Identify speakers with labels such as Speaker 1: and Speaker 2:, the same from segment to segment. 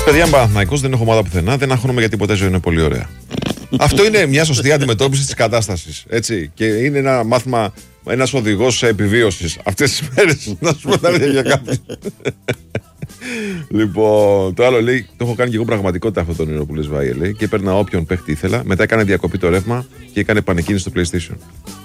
Speaker 1: Παιδιά, Παναθηναϊκός δεν έχω ομάδα πουθενά, δεν αγχώνομαι για τίποτα, ζωή είναι πολύ ωραία. Αυτό είναι μια σωστή αντιμετώπιση της κατάστασης. Έτσι. Και είναι ένα μάθημα, ένας οδηγός επιβίωσης αυτές τις μέρες. Να σου πω τα ίδια για κάποιον. Λοιπόν, το άλλο λέει, το έχω κάνει και εγώ πραγματικότητα αυτό το όνειρο που λες, Βάιε, λέει, και έπαιρνα όποιον παίχτη ήθελα. Μετά έκανε διακοπή το ρεύμα και έκανε πανεκκίνηση στο PlayStation.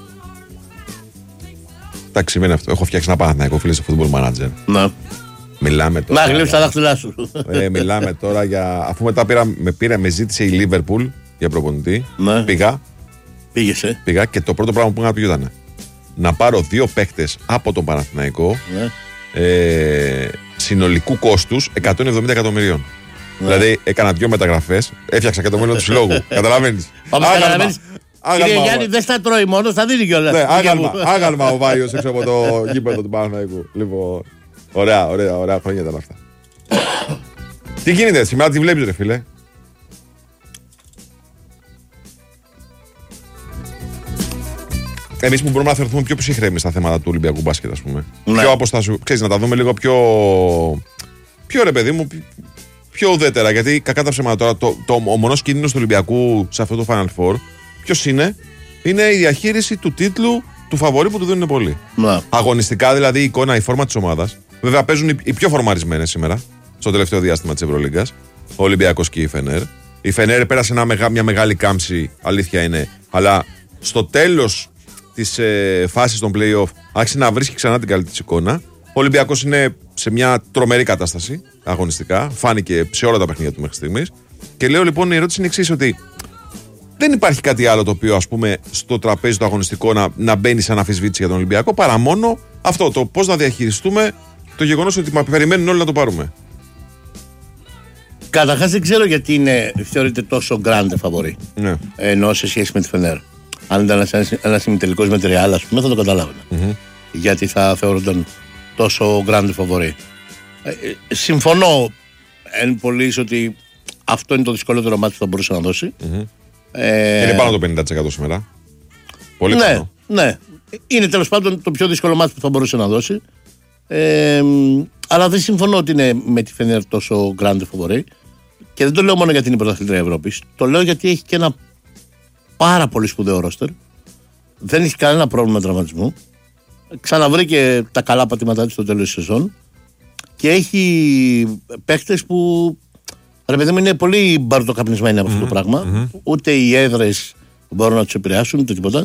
Speaker 1: Εντάξει, σημαίνει αυτό. Έχω φτιάξει ένα Παναθηναϊκό, φίλε, σε Football Manager.
Speaker 2: Ναι.
Speaker 1: Μιλάμε τώρα.
Speaker 2: Να γλύψει τα δάχτυλά σου.
Speaker 1: Μιλάμε τώρα για. Αφού μετά με ζήτησε η Liverpool για προπονητή.
Speaker 2: Ναι.
Speaker 1: Πήγα και το πρώτο πράγμα που έκανα ήταν να πάρω 2 παίχτες από τον Παναθηναϊκό.
Speaker 2: Ναι.
Speaker 1: Συνολικού κόστους 170 εκατομμυρίων.
Speaker 2: Ναι.
Speaker 1: Δηλαδή έκανα 2 μεταγραφές, έφτιαξα και το μέλλον του συλλόγου. Καταλαβαίνεις.
Speaker 2: Κύριε Γιάννη, δεν στα τρώει μόνο, θα δίνει κιόλας.
Speaker 1: Ναι, άγαλμα ο Βάιος έξω από το γήπεδο του Παναθηναϊκού. Λοιπόν, ωραία χρόνια ήταν αυτά. Τι γίνεται σήμερα, τι βλέπεις, ρε φίλε? Εμείς που μπορούμε να θεωρηθούμε πιο ψυχρέμοι στα θέματα του Ολυμπιακού μπάσκετ, ας πούμε. Ναι. Πιο αποστάσιο, ξέρεις, να τα δούμε λίγο πιο ρε παιδί μου, πιο ουδέτερα. Γιατί κακά τα ψέματα τώρα, ο μονός κίνδυνος του Ολυμπιακού σε αυτό το Final Four, ποιος είναι? Είναι η διαχείριση του τίτλου του φαβορί που του δίνουν πολύ. Ναι. Αγωνιστικά, δηλαδή, η εικόνα, η φόρμα της ομάδας. Βέβαια, παίζουν οι πιο φορμαρισμένες σήμερα, στο τελευταίο διάστημα της Ευρωλίγκας. Ο Ολυμπιακός και η Φενέρ. Η Φενέρ πέρασε μια μεγάλη κάμψη, αλήθεια είναι, αλλά στο τέλος της φάσης των play-off άρχισε να βρίσκει ξανά την καλή της εικόνα. Ο Ολυμπιακός είναι σε μια τρομερή κατάσταση αγωνιστικά. Φάνηκε σε όλα τα παιχνίδια του μέχρι στιγμής. Και λέω λοιπόν, η ερώτηση είναι εξής, ότι δεν υπάρχει κάτι άλλο το οποίο, ας πούμε, στο τραπέζι το αγωνιστικό να μπαίνει σαν αμφισβήτηση για τον Ολυμπιακό, παρά μόνο αυτό, το πώς να διαχειριστούμε το γεγονός ότι περιμένουν όλοι να το πάρουμε.
Speaker 2: Καταρχάς δεν ξέρω γιατί θεωρείται τόσο grande φαβορί. Ναι. Ενώ σε σχέση με τη Φενέρ. Αν ήταν ένας ημιτελικός με τη Ρεάλ, ας πούμε, θα το καταλάβαινα. Mm-hmm. Γιατί θα θεωρούνταν τόσο grande φαβορί. Συμφωνώ εν πολλοίς ότι αυτό είναι το δυσκολότερο μάτι που θα μπορούσε να δώσει. Mm-hmm.
Speaker 1: Είναι πάνω το 50% σήμερα. Πολύ πάνω.
Speaker 2: Ναι. Είναι τέλος πάντων το πιο δύσκολο μάτι που θα μπορούσε να δώσει. Αλλά δεν συμφωνώ ότι είναι με τη Φενέρ τόσο grande φαβορί. Και δεν το λέω μόνο γιατί είναι η πρωταθλήτρια Ευρώπης. Το λέω γιατί έχει και ένα πάρα πολύ σπουδαίο ρόστερ. Δεν έχει κανένα πρόβλημα τραυματισμού. Ξαναβρήκε τα καλά πατήματά της στο τέλος της σεζόν. Και έχει παίχτες που, ρε παιδί μου, είναι πολύ μπαρτοκαπνισμένοι από αυτό το πράγμα. Ούτε οι έδρες μπορούν να τους επηρεάσουν, ούτε τίποτα.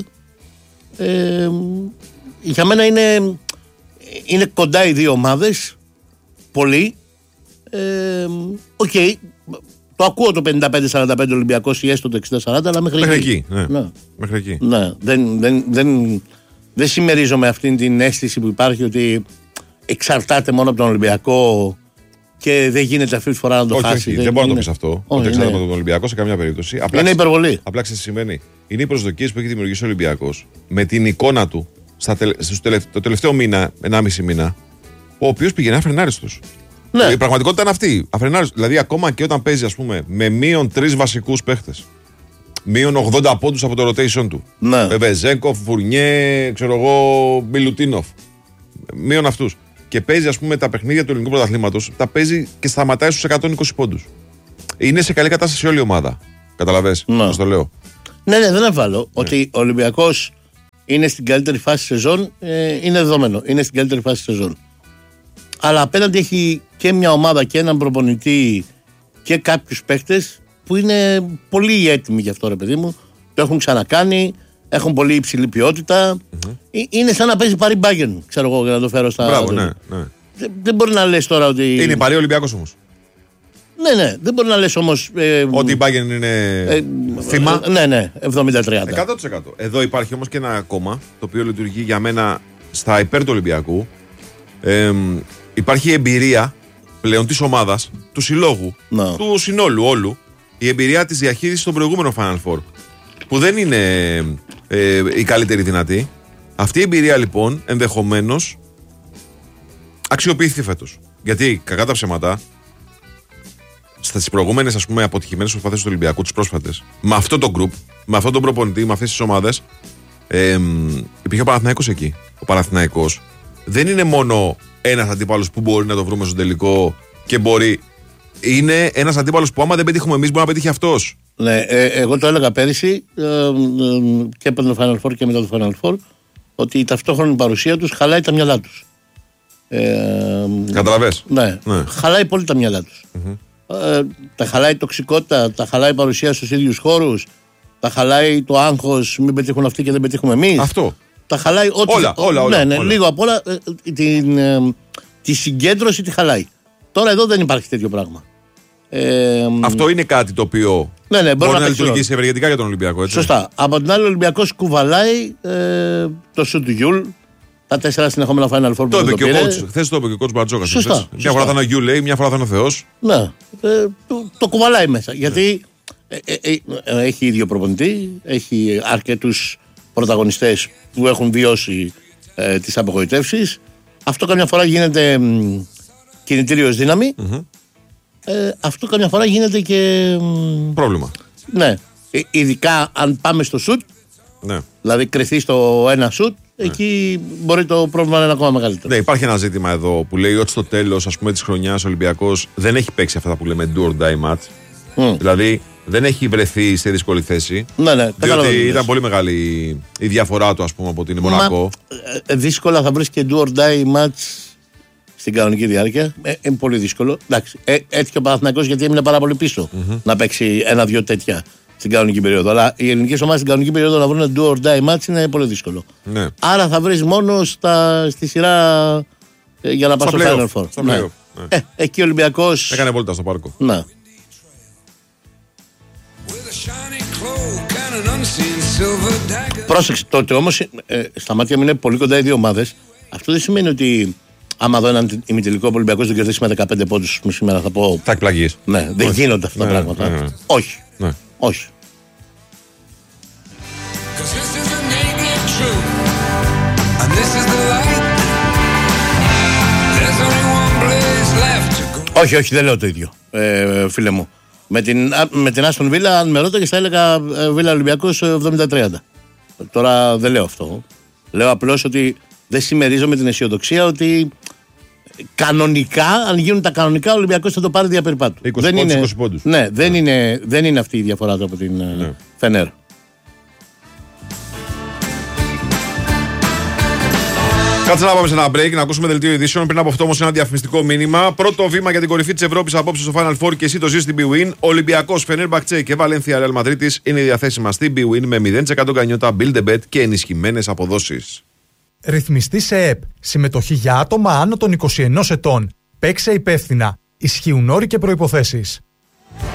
Speaker 2: Για μένα είναι κοντά οι δύο ομάδες. Πολύ. Okay. Το ακούω το 55-45 Ολυμπιακός ή έστω το 60-40, αλλά μέχρι εκεί.
Speaker 1: Ναι. Μέχρι εκεί.
Speaker 2: Ναι. Δεν συμμερίζομαι αυτήν την αίσθηση που υπάρχει ότι εξαρτάται μόνο από τον Ολυμπιακό και δεν γίνεται αυτή τη φορά να το χάσει.
Speaker 1: Όχι, δεν μπορεί να το πεις αυτό. Ότι εξαρτάται από τον Ολυμπιακό σε καμιά περίπτωση.
Speaker 2: Είναι υπερβολή.
Speaker 1: Απλά ξέρεις τι σημαίνει. Είναι οι προσδοκίες που έχει δημιουργήσει ο Ολυμπιακός με την εικόνα του το τελευταίο μήνα, 1,5 μήνα, ο οποίος πηγαίνει αφρενάριστος. Ναι. Η πραγματικότητα είναι αυτή. Δηλαδή, ακόμα και όταν παίζει, ας πούμε, με μείον 3 βασικούς παίχτες, μείον 80 πόντους από το rotation του. Ναι. Βεζέγκοφ, Φουρνιέ, ξέρω εγώ, Μιλουτίνοφ. Μείον αυτούς. Και παίζει, ας πούμε, τα παιχνίδια του ελληνικού πρωταθλήματος, τα παίζει και σταματάει στους 120 πόντους. Είναι σε καλή κατάσταση όλη η ομάδα. Καταλαβες, πώς το λέω.
Speaker 2: Ναι, δεν αμφιβάλλω ότι ο Ολυμπιακός είναι στην καλύτερη φάση σεζόν. Είναι δεδομένο. Είναι στην καλύτερη φάση σεζόν. Αλλά απέναντι έχει και μια ομάδα και έναν προπονητή και κάποιους παίκτες που είναι πολύ έτοιμοι γι' αυτό, ρε παιδί μου. Το έχουν ξανακάνει, έχουν πολύ υψηλή ποιότητα. Είναι σαν να παίζει Παρί Μπάγεν, ξέρω εγώ, για να το φέρω στα.
Speaker 1: Μπράβο, ναι.
Speaker 2: Δεν μπορεί να λες τώρα ότι.
Speaker 1: Είναι Παρί Ολυμπιακός όμως.
Speaker 2: Ναι, δεν μπορεί να λες όμως.
Speaker 1: Ότι η Μπάγεν είναι θύμα.
Speaker 2: Ναι, 70-30.
Speaker 1: 100%. Εδώ υπάρχει όμως και ένα ακόμα το οποίο λειτουργεί για μένα στα υπέρ του Ολυμπιακού. Υπάρχει η εμπειρία πλέον της ομάδας, του συλλόγου, του συνόλου όλου, η εμπειρία της διαχείρισης των προηγούμενων Final Four, που δεν είναι η καλύτερη δυνατή. Αυτή η εμπειρία λοιπόν ενδεχομένως αξιοποιηθεί φέτος. Γιατί κακά τα ψέματα, στις προηγούμενες, ας πούμε, αποτυχημένες προσπάθειες του Ολυμπιακού, τις πρόσφατες, με αυτό το group, με αυτόν τον προπονητή, με αυτές τις ομάδες, υπήρχε ο Παναθηναϊκός εκεί. Ο Παναθηναϊκός δεν είναι μόνο ένας αντίπαλος που μπορεί να το βρούμε στο τελικό και μπορεί είναι ένας αντίπαλος που άμα δεν πετύχουμε εμείς, μπορεί να πετύχει αυτός.
Speaker 2: Ναι, εγώ το έλεγα πέρυσι και πριν το Final Four και μετά το Final Four, ότι η ταυτόχρονη παρουσία τους χαλάει τα μυαλά τους.
Speaker 1: Καταλαβες.
Speaker 2: Ναι, χαλάει πολύ τα μυαλά τους. Τα χαλάει η τοξικότητα, τα χαλάει η παρουσία στους ίδιους χώρους, τα χαλάει το άγχος, μην πετύχουν αυτοί και δεν πετύχουμε εμείς.
Speaker 1: Αυτό.
Speaker 2: Τα χαλάει
Speaker 1: όλα.
Speaker 2: Ναι, λίγο απ' όλα. Τη συγκέντρωση τη χαλάει. Τώρα εδώ δεν υπάρχει τέτοιο πράγμα.
Speaker 1: Αυτό είναι κάτι το οποίο μπορεί να λειτουργήσει ευεργετικά για τον Ολυμπιακό. Έτσι.
Speaker 2: Σωστά. Από την άλλη, ο Ολυμπιακός κουβαλάει το σου του Γιούλ, τα 4 συνεχόμενα Final Four.
Speaker 1: Το είπε και ο coach. Χθες το είπε και ο coach Μπαρτζόκας.
Speaker 2: Σωστά.
Speaker 1: Μια φορά θα είναι ο Γιούλ, λέει, μια φορά θα είναι ο Θεός.
Speaker 2: Ναι. Το κουβαλάει μέσα. Γιατί έχει ίδιο προπονητή, έχει αρκετούς πρωταγωνιστές που έχουν βιώσει τις απογοητεύσεις. Αυτό καμιά φορά γίνεται κινητήριος δύναμη. Αυτό καμιά φορά γίνεται και
Speaker 1: πρόβλημα.
Speaker 2: Ναι. Ειδικά αν πάμε στο σουτ,
Speaker 1: ναι.
Speaker 2: Δηλαδή κρυθεί στο ένα σουτ, εκεί μπορεί το πρόβλημα να είναι ακόμα μεγαλύτερο.
Speaker 1: Ναι, υπάρχει ένα ζήτημα εδώ που λέει ότι στο τέλος της χρονιάς ο Ολυμπιακός δεν έχει παίξει αυτά που λέμε do or die match. Δηλαδή δεν έχει βρεθεί σε δύσκολη θέση.
Speaker 2: Ναι,
Speaker 1: διότι ήταν πολύ μεγάλη η διαφορά του, ας πούμε, από την Μονακό.
Speaker 2: Δύσκολα θα βρεις και do or die match στην κανονική διάρκεια. Είναι πολύ δύσκολο. Εντάξει, έτσι και ο Παναθηναϊκός, γιατί έμεινε πάρα πολύ πίσω να παίξει 1-2 τέτοια στην κανονική περίοδο. Αλλά οι ελληνικές ομάδες στην κανονική περίοδο να βρουν do or die match είναι πολύ δύσκολο.
Speaker 1: Ναι.
Speaker 2: Άρα θα βρεις μόνο στη σειρά για να πας στο Final Four.
Speaker 1: Ναι.
Speaker 2: Εκεί ο Ολυμπιακός
Speaker 1: έκανε βόλτα στο πάρκο.
Speaker 2: Ναι. Πρόσεξε, τότε όμως στα μάτια μου είναι πολύ κοντά οι δύο ομάδες. Αυτό δεν σημαίνει ότι άμα δω έναν ημιτελικό Ολυμπιακός τον κερδίσει με 15 πόντους σήμερα θα πω.
Speaker 1: Θα εκπλαγείς.
Speaker 2: Ναι, δεν γίνονται αυτά τα πράγματα. Όχι. Όχι. Όχι, δεν λέω το ίδιο, φίλε μου. Με την Άστον Βίλα, αν με ρώταγες, θα έλεγα Βίλα Ολυμπιακός 70-30. Τώρα δεν λέω αυτό. Λέω απλώς ότι δεν συμμερίζομαι την αισιοδοξία ότι κανονικά, αν γίνουν τα κανονικά, ο Ολυμπιακός θα το πάρει δια περιπάτου.
Speaker 1: 20 πόντους.
Speaker 2: Ναι, δεν είναι αυτή η διαφορά του από την Φενέρ.
Speaker 1: Κάτσε να πάμε σε ένα break, να ακούσουμε δελτίο ειδήσεων. Πριν από αυτό όμως ένα διαφημιστικό μήνυμα. Πρώτο βήμα για την κορυφή της Ευρώπης απόψε στο Final Four και εσύ το ζεις στην BWIN. Ολυμπιακός, Φενέρμπαχτσε και Βαλένθια Ρεάλ Μαδρίτης είναι διαθέσιμα στην BWIN με 0% γκανιότα, build a bet και ενισχυμένες αποδόσεις.
Speaker 3: Ρυθμιστή σε ΕΠ. Συμμετοχή για άτομα άνω των 21 ετών. Παίξε υπεύθυνα. Ισχύουν όροι και προϋποθέσεις.